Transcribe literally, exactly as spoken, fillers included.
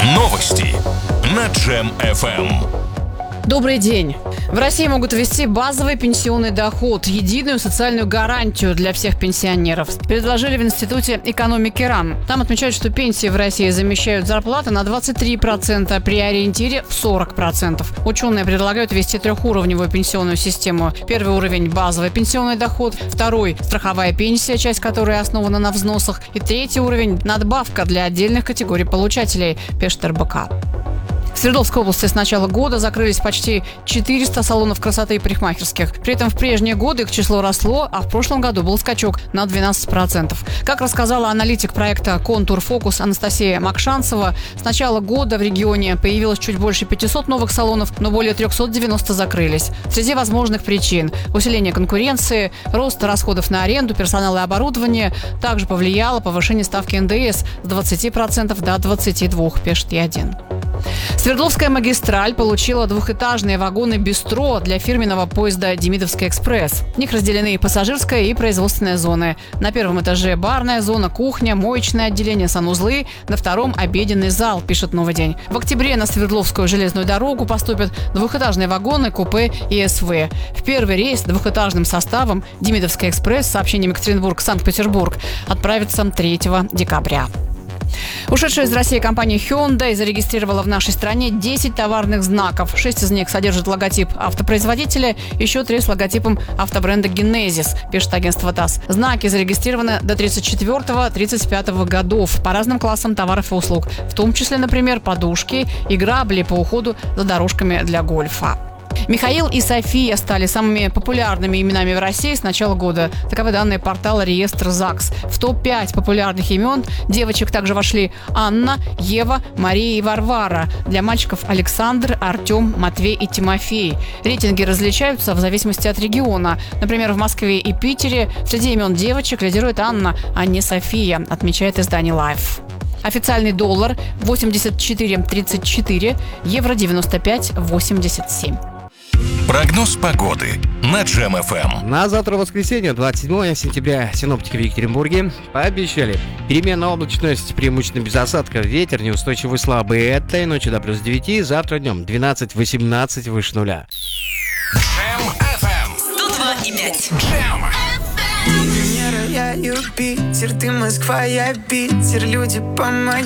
Новости на Джем эф эм. Добрый день. В России могут ввести базовый пенсионный доход, единую социальную гарантию для всех пенсионеров. Предложили в Институте экономики РАН. Там отмечают, что пенсии в России замещают зарплаты на двадцать три процента, при ориентире в сорок процентов. Ученые предлагают ввести трехуровневую пенсионную систему. Первый уровень – базовый пенсионный доход, второй – страховая пенсия, часть которой основана на взносах, и третий уровень – надбавка для отдельных категорий получателей, пишет эр бэ ка. В Свердловской области с начала года закрылись почти четыреста салонов красоты и парикмахерских. При этом в прежние годы их число росло, а в прошлом году был скачок на двенадцать процентов. Как рассказала аналитик проекта «Контур Фокус» Анастасия Макшанцева, с начала года в регионе появилось чуть больше пятисот новых салонов, но более триста девяносто закрылись. Среди возможных причин – усиление конкуренции, рост расходов на аренду, персонал и оборудование. Также повлияло повышение ставки эн дэ эс с двадцати процентов до двадцати двух процентов, пишет и один. Свердловская магистраль получила двухэтажные вагоны-бистро для фирменного поезда «Демидовский экспресс». В них разделены пассажирская и производственная зоны. На первом этаже барная зона, кухня, моечное отделение, санузлы. На втором – обеденный зал, пишет «Новый день». В октябре на Свердловскую железную дорогу поступят двухэтажные вагоны, купе и эс вэ. В первый рейс двухэтажным составом «Демидовский экспресс» с сообщением Екатеринбург-Санкт-Петербург отправится третьего декабря. Ушедшая из России компания Hyundai зарегистрировала в нашей стране десять товарных знаков. Шесть из них содержат логотип автопроизводителя, еще три с логотипом автобренда Genesis, пишет агентство тасс. Знаки зарегистрированы до тридцать четвёртого — тридцать пятого годов по разным классам товаров и услуг, в том числе, например, подушки и грабли по уходу за дорожками для гольфа. Михаил и София стали самыми популярными именами в России с начала года. Таковы данные портала Реестр ЗАГС. В топ пять популярных имен девочек также вошли Анна, Ева, Мария и Варвара. Для мальчиков Александр, Артем, Матвей и Тимофей. Рейтинги различаются в зависимости от региона. Например, в Москве и Питере среди имен девочек лидирует Анна, а не София, отмечает издание Life. Официальный доллар восемьдесят четыре тридцать четыре, евро девяносто пять восемьдесят семь. Прогноз погоды на Джем эф эм. На завтра, воскресенье, двадцать седьмого сентября, синоптики в Екатеринбурге пообещали переменная облачность, преимущественно без осадков, ветер неустойчивый слабый. Этой ночью до плюс девяти, завтра днем двенадцать-восемнадцать выше нуля. Джем эф эм сто два и пять. Джем. Я Юпитер, ты Москва, я Питер, люди, помоги.